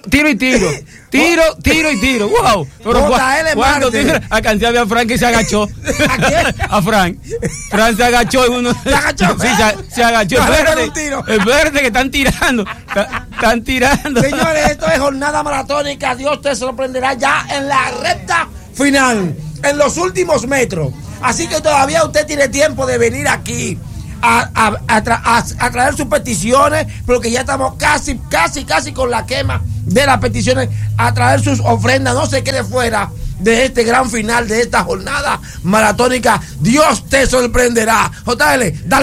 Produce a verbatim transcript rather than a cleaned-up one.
tiro y tiro. Tiro, tiro y tiro. Wow. Pero cuando a Canciaba a Frank que se agachó. ¿A quién? A Frank. Frank se agachó y uno. ¿Se agachó? Sí, se, se agachó. El verde que están tirando. Están tirando. Señores, esto es jornada maratónica. Dios te sorprenderá ya en la recta final. En los últimos metros. Así que todavía usted tiene tiempo de venir aquí. A, a, a, tra, a, a traer sus peticiones, porque ya estamos casi, casi, casi con la quema de las peticiones, a traer sus ofrendas, no se quede fuera de este gran final de esta jornada maratónica. Dios te sorprenderá. J L, dale.